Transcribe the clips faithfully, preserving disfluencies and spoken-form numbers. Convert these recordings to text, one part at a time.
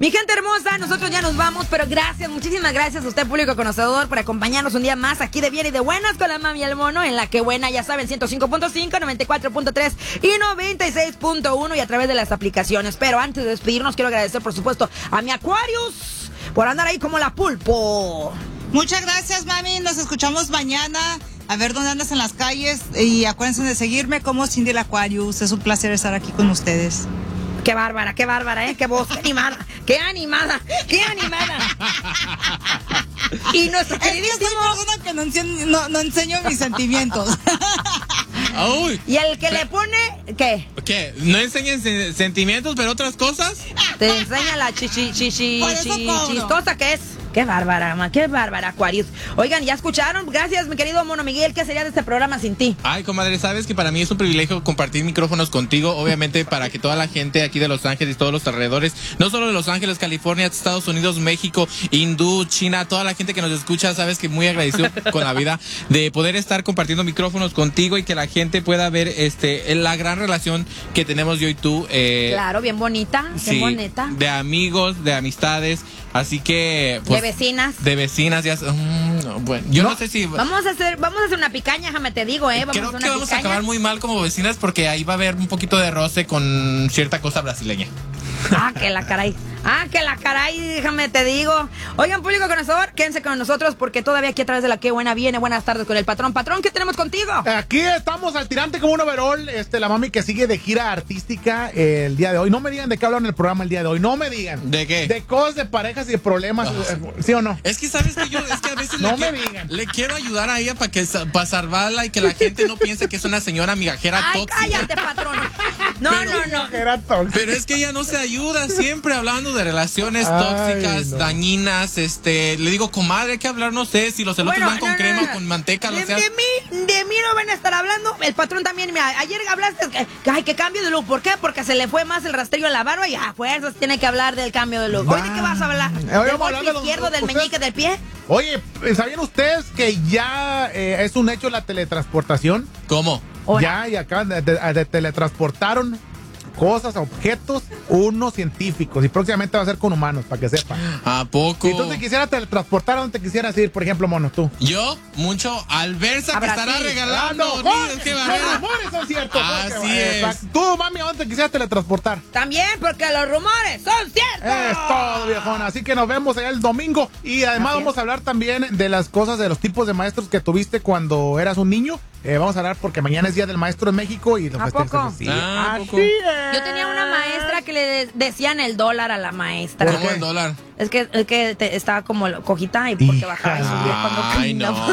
Mi gente hermosa, nosotros ya nos vamos, pero gracias, muchísimas gracias a usted, público conocedor, por acompañarnos un día más aquí de Bien y de Buenas con la Mami y el Mono, en la que buena, ya saben, ciento cinco punto cinco, noventa y cuatro punto tres y noventa y seis punto uno y a través de las aplicaciones. Pero antes de despedirnos, quiero agradecer, por supuesto, a mi Aquarius por andar ahí como la pulpo. Muchas gracias, mami. Nos escuchamos mañana. A ver dónde andas en las calles. Y acuérdense de seguirme como Cindy el Aquarius. Es un placer estar aquí con ustedes. Qué bárbara, qué bárbara, ¿eh? Qué voz, qué animada, qué animada, qué animada. Y nuestro queridísimo... Es que soy persona que no enseño, no, no enseño mis sentimientos. Uy. Y el que le pone, ¿qué? ¿Qué? ¿No enseñan sen- sentimientos, pero otras cosas? Te enseña la chichi, chichi, Por eso chi- cobro. chistosa que es. Qué bárbara, ma, qué bárbara, Aquarius. Oigan, ¿ya escucharon? Gracias, mi querido Mono Miguel. ¿Qué sería de este programa sin ti? Ay, comadre, sabes que para mí es un privilegio compartir micrófonos contigo, obviamente para que toda la gente aquí de Los Ángeles y todos los alrededores, no solo de Los Ángeles, California, Estados Unidos, México, Hindú, China, toda la gente que nos escucha, sabes que muy agradecido con la vida de poder estar compartiendo micrófonos contigo y que la gente pueda ver este la gran relación que tenemos yo y tú. Eh, Claro, bien bonita, bien sí, bonita. de amigos, de amistades, así que... pues, de vecinas. De vecinas, ya... mm, no, bueno, yo no, no sé si... Vamos a hacer, vamos a hacer una picaña, déjame te digo, eh. Vamos Creo a hacer que una vamos picaña. a acabar muy mal como vecinas porque ahí va a haber un poquito de roce con cierta cosa brasileña. Ah, que la caray. Ah, que la caray, déjame te digo. Oigan, público conocedor, quédense con nosotros porque todavía aquí a través de la que buena viene. Buenas tardes con el patrón. Patrón, ¿qué tenemos contigo? Aquí estamos al tirante como un overall. Este, la mami que sigue de gira artística eh, el día de hoy. No me digan de qué hablan en el programa el día de hoy. No me digan. ¿De qué? De cosas, de parejas y de problemas. Oh. ¿Sí o no? Es que sabes que yo, es que a veces no le, me quiero, digan. le quiero ayudar a ella para que para salvarla y que la gente no piense que es una señora migajera Ay, tóxica. cállate, patrón. No, Pero- no, no. Era tóxico. Pero es que ella no se ayuda, siempre hablando de relaciones Ay, tóxicas, no. dañinas, este, le digo, comadre, hay que hablar, no sé, si los elotes Bueno, van con no, no, crema no. o con manteca, de, o sea. de mí, de mí no van a estar hablando. El patrón también. Mira, ayer hablaste que, que, ay, que cambio de look. ¿Por qué? Porque se le fue más el rastrillo en la barba y a fuerzas tiene que hablar del cambio de look. ¿Hoy de qué vas a hablar? Hoy ¿Del vamos a golpe hablar de los- izquierdo, del ustedes- meñique, del pie? Oye, ¿sabían ustedes que ya eh, es un hecho la teletransportación? ¿Cómo? Ahora. Ya, y acá de, de- de- teletransportaron cosas, objetos, unos científicos. Y próximamente va a ser con humanos, para que sepan. ¿A poco? Si tú te quisieras teletransportar, ¿a dónde te quisieras ir? Por ejemplo, mono, tú. Yo, mucho, al Versa A que estará Brasil. regalando. Ah, no, Mira, qué los barbaridad. rumores son ciertos. Así porque- es. Exacto. Tú, mami, ¿a dónde te quisieras teletransportar? También porque los rumores son ciertos. Es todo, viejona. Así que nos vemos allá el domingo. Y además Así es. vamos a hablar también de las cosas, de los tipos de maestros que tuviste cuando eras un niño. Eh, vamos a hablar porque mañana es Día del Maestro en México. Y ¿A poco? Sí, Ah, ¿a así poco? es. Yo tenía una maestra que le de- decían el dólar a la maestra. ¿Cómo el dólar? Es que, es que te- estaba como cojita y porque Hija. bajaba y subía cuando Ay, caminaba.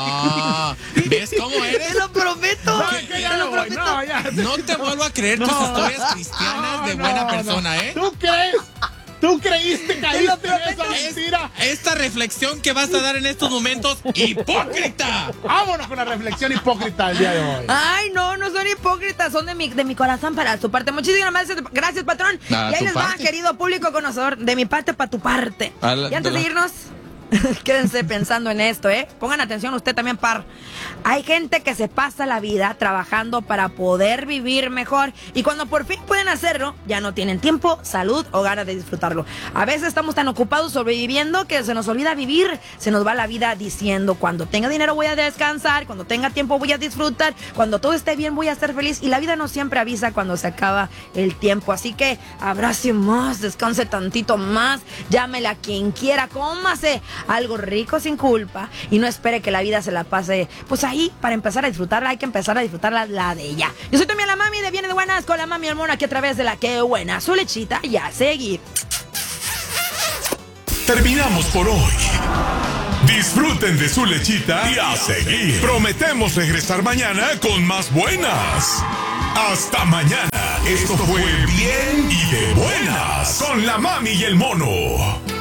no. ¿Ves cómo eres? Te lo prometo. No, es que ya te no lo voy. prometo. No, ya. No te vuelvo a creer tus No. historias cristianas de No, buena no, persona, no. ¿eh? ¿Tú crees? ¿Tú creíste, caíste en prometo. esa mentira? Esta reflexión que vas a dar en estos momentos, ¡hipócrita! Vámonos con la reflexión hipócrita del día de hoy. Ay, no, no son hipócritas, son de mi, de mi corazón para su parte. Muchísimas gracias, gracias, patrón. A y ahí tu les va, parte. querido público conocedor, de mi parte para tu parte. A la- y antes de de la- irnos, quédense pensando en esto, ¿eh? Pongan atención usted también, par. Hay gente que se pasa la vida trabajando para poder vivir mejor y cuando por fin pueden hacerlo, ya no tienen tiempo, salud o ganas de disfrutarlo. A veces estamos tan ocupados sobreviviendo que se nos olvida vivir, se nos va la vida diciendo, cuando tenga dinero voy a descansar, cuando tenga tiempo voy a disfrutar, cuando todo esté bien voy a ser feliz y la vida no siempre avisa cuando se acaba el tiempo. Así que abrace más, descanse tantito más, llámele a quien quiera, cómase algo rico sin culpa y no espere que la vida se la pase pues ahí. Para empezar a disfrutarla hay que empezar a disfrutarla la de ella. Yo soy también la mami de Viene de Buenas con la mami al mono aquí a través de la que buena su lechita y a seguir. Terminamos por hoy. Disfruten de su lechita y a seguir. Prometemos regresar mañana con más buenas. Hasta mañana. Esto fue Bien y de Buenas con la mami y el mono.